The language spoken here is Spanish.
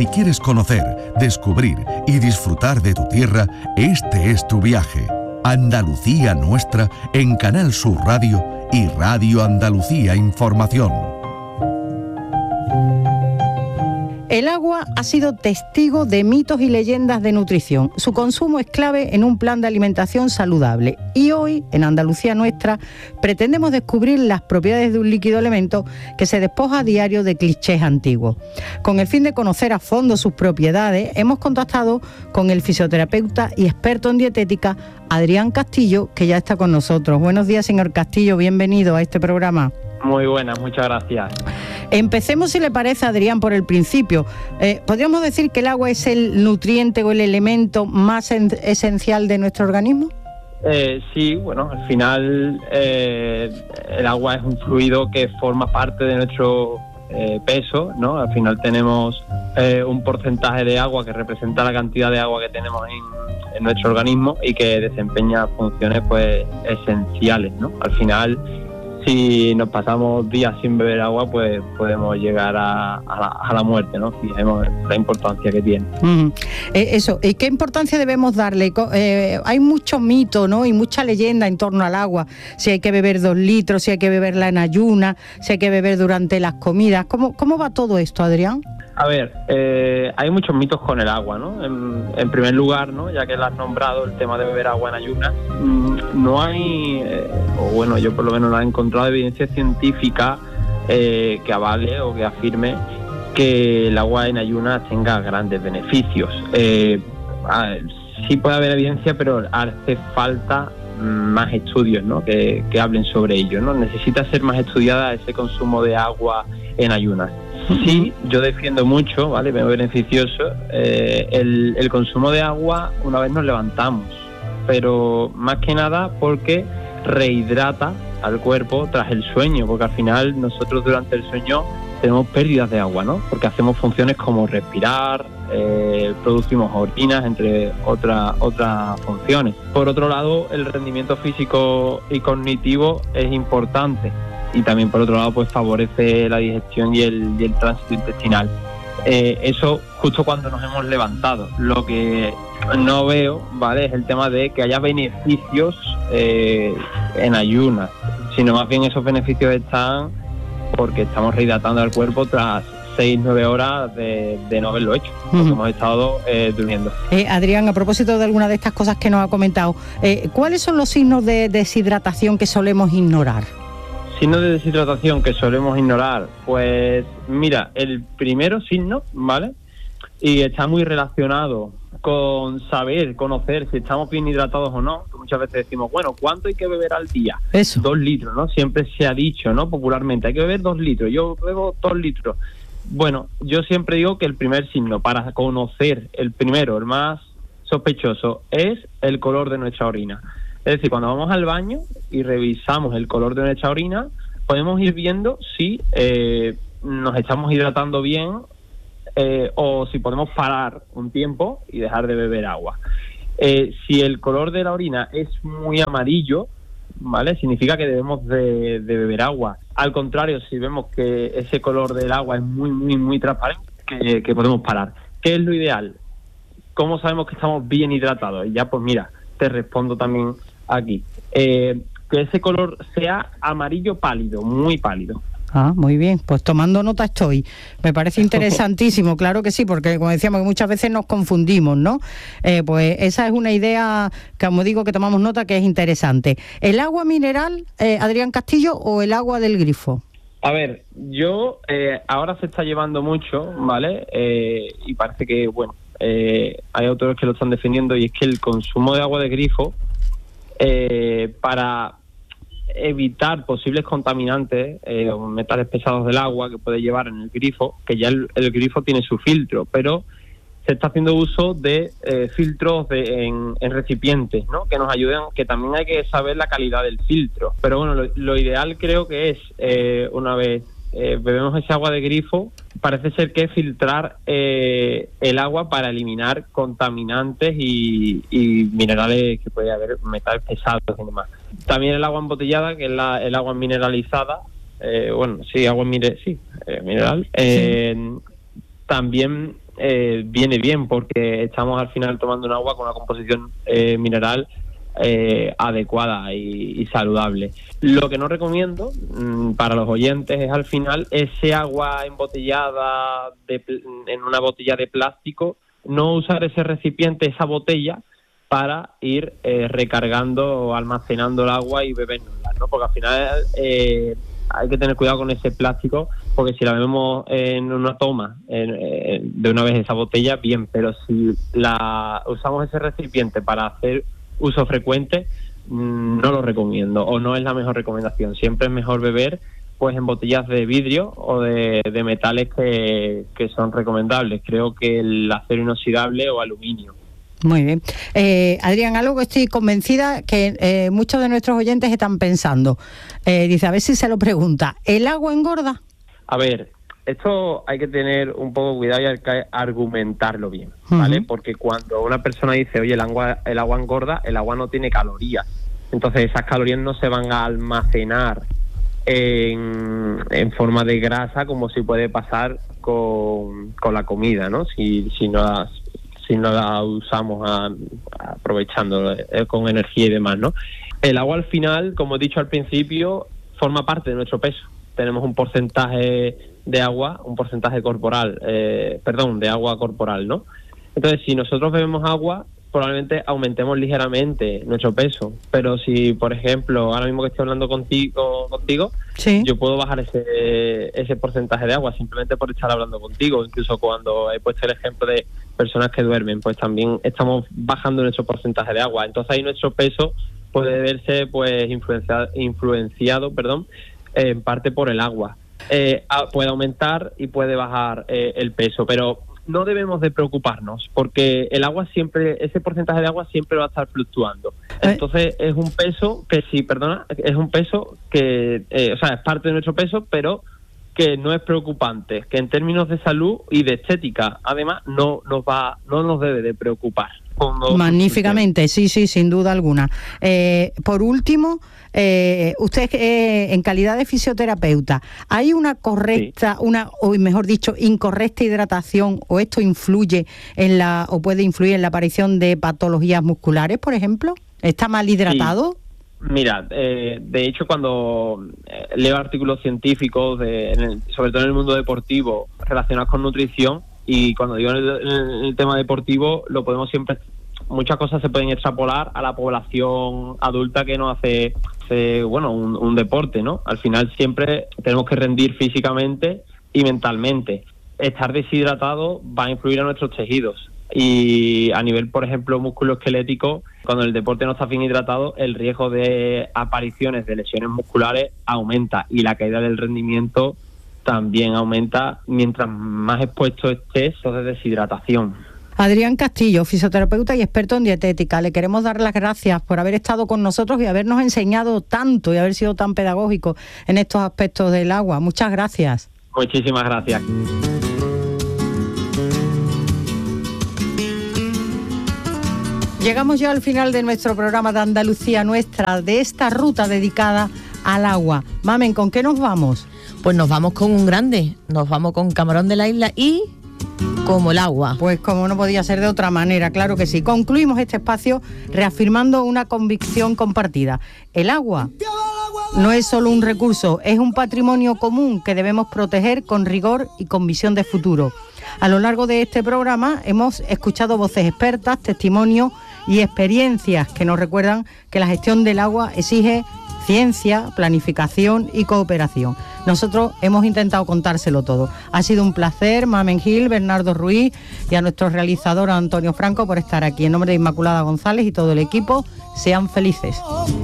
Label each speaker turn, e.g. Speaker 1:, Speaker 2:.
Speaker 1: Si quieres conocer, descubrir y disfrutar de tu tierra, este es tu viaje. Andalucía Nuestra en Canal Sur Radio y Radio Andalucía Información.
Speaker 2: El agua ha sido testigo de mitos y leyendas de nutrición. Su consumo es clave en un plan de alimentación saludable. Y hoy, en Andalucía Nuestra, pretendemos descubrir las propiedades de un líquido elemento que se despoja a diario de clichés antiguos. Con el fin de conocer a fondo sus propiedades, hemos contactado con el fisioterapeuta y experto en dietética, Adrián Castillo, que ya está con nosotros. Buenos días, señor Castillo, bienvenido a este programa.
Speaker 3: Muy buenas, muchas gracias.
Speaker 2: Empecemos, si le parece, Adrián, por el principio. ¿Podríamos decir que el agua es el nutriente o el elemento más esencial de nuestro organismo?
Speaker 3: Sí, bueno, al final el agua es un fluido que forma parte de nuestro peso, ¿no? Al final tenemos un porcentaje de agua que representa la cantidad de agua que tenemos en nuestro organismo y que desempeña funciones pues esenciales, ¿no? Al final, si nos pasamos días sin beber agua, pues podemos llegar a la muerte, ¿no? Fijemos la importancia que tiene.
Speaker 2: Eso, ¿y qué importancia debemos darle? Hay mucho mito, ¿no? Y mucha leyenda en torno al agua. Si hay que beber 2 litros, si hay que beberla en ayunas, si hay que beber durante las comidas. ¿Cómo va todo esto, Adrián?
Speaker 3: A ver, hay muchos mitos con el agua, ¿no? En primer lugar, ¿no? Ya que lo has nombrado, el tema de beber agua en ayunas, no hay, o bueno, yo por lo menos no he encontrado evidencia científica que avale o que afirme que el agua en ayunas tenga grandes beneficios. Sí puede haber evidencia, pero hace falta más estudios, ¿no? que hablen sobre ello, ¿no? Necesita ser más estudiada ese consumo de agua en ayunas. Sí, yo defiendo mucho, ¿vale? Veo beneficioso el consumo de agua una vez nos levantamos, pero más que nada porque rehidrata al cuerpo tras el sueño, porque al final nosotros durante el sueño tenemos pérdidas de agua, ¿no? Porque hacemos funciones como respirar, producimos orinas, entre otras funciones. Por otro lado, el rendimiento físico y cognitivo es importante. Y también por otro lado pues favorece la digestión y el tránsito intestinal. Eso justo cuando nos hemos levantado. Lo que no veo, ¿vale?, es el tema de que haya beneficios en ayunas, sino más bien esos beneficios están porque estamos rehidratando al cuerpo tras 6-9 horas de no haberlo hecho, porque hemos estado durmiendo.
Speaker 2: Adrián, a propósito de alguna de estas cosas que nos ha comentado, ¿cuáles son los signos de deshidratación que solemos ignorar?
Speaker 3: Signos de deshidratación que solemos ignorar, pues mira, el primero signo, ¿vale? Y está muy relacionado con saber, conocer si estamos bien hidratados o no. Muchas veces decimos, bueno, ¿cuánto hay que beber al día?
Speaker 2: Eso.
Speaker 3: 2 litros, ¿no? Siempre se ha dicho, ¿no? Popularmente, hay que beber 2 litros. Yo bebo 2 litros. Bueno, yo siempre digo que el primer signo para conocer, el primero, el más sospechoso, es el color de nuestra orina. Es decir, cuando vamos al baño y revisamos el color de nuestra orina, podemos ir viendo si nos estamos hidratando bien o si podemos parar un tiempo y dejar de beber agua. Si el color de la orina es muy amarillo, ¿vale?, significa que debemos de beber agua. Al contrario, si vemos que ese color del agua es muy, muy, muy transparente, que podemos parar. ¿Qué es lo ideal? ¿Cómo sabemos que estamos bien hidratados? Y ya, pues mira, te respondo también aquí. Que ese color sea amarillo pálido, muy pálido.
Speaker 2: Ah, muy bien, pues tomando nota estoy. Me parece interesantísimo, claro que sí, porque como decíamos, que muchas veces nos confundimos, ¿no? Pues esa es una idea, que como digo, que tomamos nota, que es interesante. ¿El agua mineral, Adrián Castillo, o el agua del grifo?
Speaker 3: A ver, yo ahora se está llevando mucho, ¿vale? Y parece que, bueno, hay autores que lo están defendiendo, y es que el consumo de agua de grifo, para evitar posibles contaminantes o metales pesados del agua que puede llevar en el grifo, que ya el grifo tiene su filtro, pero se está haciendo uso de filtros en recipientes, ¿no?, que nos ayuden, que también hay que saber la calidad del filtro. Pero bueno, lo ideal creo que es, una vez bebemos ese agua de grifo, parece ser que filtrar el agua para eliminar contaminantes y minerales que puede haber, metales pesados y demás. También el agua embotellada, que es el agua mineralizada, agua mineral, también viene bien, porque estamos al final tomando un agua con una composición mineral adecuada y saludable. Lo que no recomiendo para los oyentes es al final ese agua embotellada en una botella de plástico, no usar ese recipiente, esa botella, para ir recargando o almacenando el agua y bebernosla, ¿no? Porque al final hay que tener cuidado con ese plástico, porque si la bebemos en una toma de una vez esa botella, bien, pero si usamos ese recipiente para hacer uso frecuente, no lo recomiendo, o no es la mejor recomendación. Siempre es mejor beber pues en botellas de vidrio o de metales que son recomendables. Creo que el acero inoxidable o aluminio.
Speaker 2: Muy bien. Adrián, algo que estoy convencida que muchos de nuestros oyentes están pensando. Dice, a ver si se lo pregunta, ¿el agua engorda?
Speaker 3: A ver, esto hay que tener un poco cuidado y hay que argumentarlo bien, ¿vale? Uh-huh. Porque cuando una persona dice, oye, el agua engorda, el agua no tiene calorías. Entonces esas calorías no se van a almacenar en forma de grasa, como si puede pasar con la comida, ¿no? Si no la usamos aprovechando con energía y demás, ¿no? El agua al final, como he dicho al principio, forma parte de nuestro peso. Tenemos un porcentaje de agua, de agua corporal, ¿no? Entonces, si nosotros bebemos agua, probablemente aumentemos ligeramente nuestro peso. Pero si, por ejemplo, ahora mismo que estoy hablando contigo, sí, yo puedo bajar ese porcentaje de agua simplemente por estar hablando contigo. Incluso cuando he puesto el ejemplo de personas que duermen, pues también estamos bajando nuestro porcentaje de agua. Entonces ahí nuestro peso puede verse pues influenciado, en parte por el agua. Puede aumentar y puede bajar el peso, pero no debemos de preocuparnos, porque el agua ese porcentaje de agua siempre va a estar fluctuando. Entonces es un peso que es parte de nuestro peso, pero que no es preocupante, que en términos de salud y de estética, además, no nos debe de preocupar.
Speaker 2: Magníficamente, sí, sin duda alguna. Por último, usted en calidad de fisioterapeuta, ¿hay una correcta, sí, o mejor dicho, incorrecta hidratación, o esto influye o puede influir en la aparición de patologías musculares, por ejemplo? ¿Está mal hidratado?
Speaker 3: Sí. Mira, de hecho, cuando leo artículos científicos, sobre todo en el mundo deportivo, relacionados con nutrición, y cuando digo en el tema deportivo, muchas cosas se pueden extrapolar a la población adulta que no hace un deporte, ¿no? Al final siempre tenemos que rendir físicamente y mentalmente. Estar deshidratado va a influir a nuestros tejidos. Y a nivel, por ejemplo, musculoesquelético, cuando el deporte no está bien hidratado, el riesgo de apariciones de lesiones musculares aumenta, y la caída del rendimiento también aumenta mientras más expuesto estés de deshidratación.
Speaker 2: Adrián Castillo, fisioterapeuta y experto en dietética, le queremos dar las gracias por haber estado con nosotros y habernos enseñado tanto y haber sido tan pedagógico en estos aspectos del agua. Muchas gracias.
Speaker 3: Muchísimas gracias.
Speaker 2: Llegamos ya al final de nuestro programa de Andalucía Nuestra, de esta ruta dedicada al agua. Mamen, ¿con qué nos vamos?
Speaker 4: Pues nos vamos con un grande, nos vamos con Camarón de la Isla y como el agua.
Speaker 2: Pues como no podía ser de otra manera, claro que sí. Concluimos este espacio reafirmando una convicción compartida. El agua no es solo un recurso, es un patrimonio común que debemos proteger con rigor y con visión de futuro. A lo largo de este programa hemos escuchado voces expertas, testimonios y experiencias que nos recuerdan que la gestión del agua exige ciencia, planificación y cooperación. Nosotros hemos intentado contárselo todo. Ha sido un placer, Mamen Gil, Bernardo Ruiz, y a nuestro realizador Antonio Franco por estar aquí. En nombre de Inmaculada González y todo el equipo, sean felices.